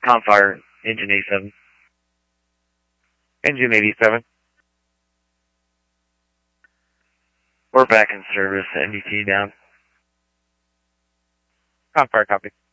Confire, engine 87. Engine 87. We're back in service, NBT down. Confire, copy.